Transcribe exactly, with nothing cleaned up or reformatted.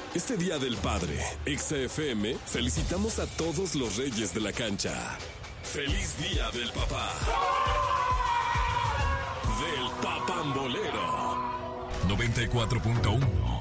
Este Día del Padre, Exa F M, felicitamos a todos los reyes de la cancha. ¡Feliz Día del Papá! Del Papambolero. noventa y cuatro punto uno